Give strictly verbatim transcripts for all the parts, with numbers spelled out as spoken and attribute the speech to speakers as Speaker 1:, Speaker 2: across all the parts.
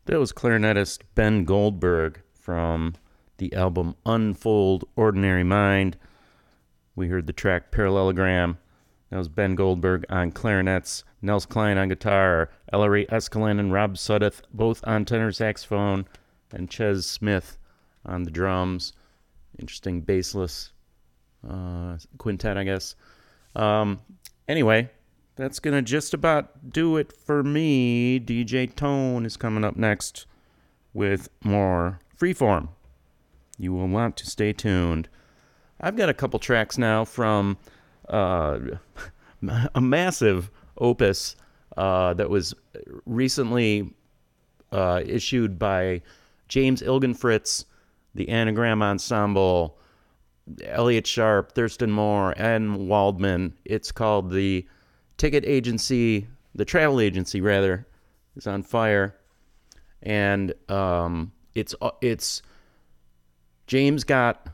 Speaker 1: That was clarinetist Ben Goldberg from the album Unfold Ordinary Mind. We heard the track Parallelogram. That was Ben Goldberg on clarinets, Nels Klein on guitar, Ellery Eskelin and Rob Sudduth both on tenor saxophone, and Ches Smith on the drums. Interesting bassless uh, quintet, I guess. Um, anyway, that's going to just about do it for me. D J Tone is coming up next with more Freeform. You will want to stay tuned. I've got a couple tracks now from uh, a massive opus uh, that was recently uh, issued by James Ilgenfritz, the Anagram Ensemble, Elliott Sharp, Thurston Moore, and Waldman. It's called the Ticket Agency, the Travel Agency, rather, is on fire. And um, it's it's James got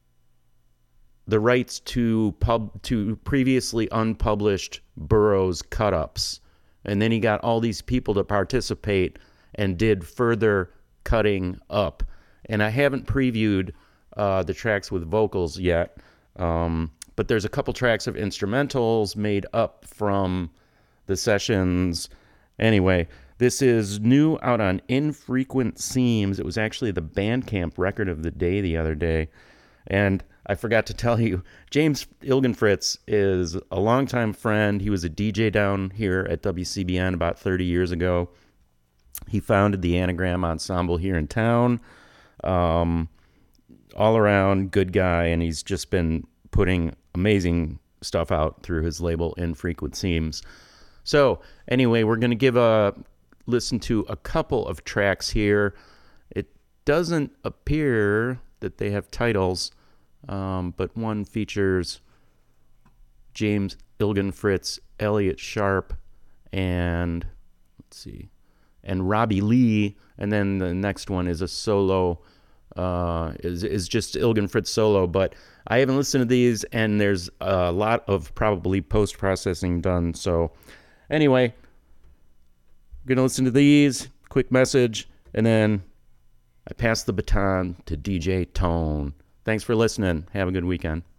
Speaker 1: the rights to pub to previously unpublished Burroughs cut-ups. And then he got all these people to participate and did further cutting up. And I haven't previewed uh, the tracks with vocals yet, um, but there's a couple tracks of instrumentals made up from the sessions. Anyway, this is new out on Infrequent Seams. It was actually the Bandcamp record of the day the other day. And I forgot to tell you, James Ilgenfritz is a longtime friend. He was a D J down here at W C B N about thirty years ago. He founded the Anagram Ensemble here in town. Um, all around good guy, and he's just been putting amazing stuff out through his label Infrequent Seams. So anyway, we're going to give a listen to a couple of tracks here. It doesn't appear that they have titles, um, but one features James Ilgenfritz, Elliott Sharp, and let's see, and Robbie Lee, and then the next one is a solo, uh, is is just Ilgenfritz solo. But I haven't listened to these, and there's a lot of probably post processing done. So anyway, we're gonna listen to these. Quick message, and then I pass the baton to D J Tone. Thanks for listening. Have a good weekend.